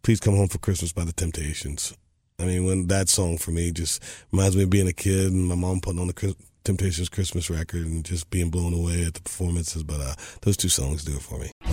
Please Come Home for Christmas by the Temptations. I mean, when that song for me just reminds me of being a kid and my mom putting on the Temptations Christmas record and just being blown away at the performances. But those two songs do it for me.